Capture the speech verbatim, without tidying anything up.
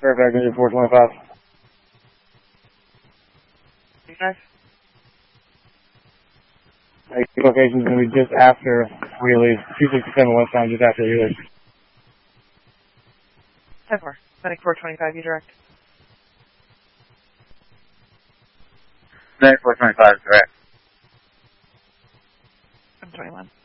Fairfax, engine four twenty-five. Okay. Location is going to be just after Wheelies, two sixty-seven West Line, just after Wheelies. ten four, Medic four twenty-five, you direct. Medic four twenty-five, direct. I'm twenty-one.